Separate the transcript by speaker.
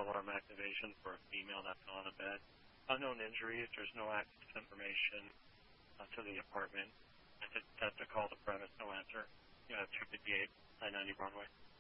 Speaker 1: alarm activation for a female that fell on a bed. Unknown injuries. There's no access information to the apartment. I did have to call the premise. No answer. You have 258 I-90 Broadway.